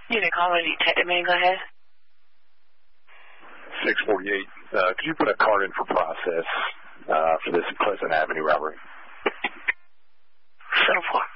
Unit calling Detective Man, go ahead. 648. Could you put a card in for process for this Pleasant Avenue robbery? So far.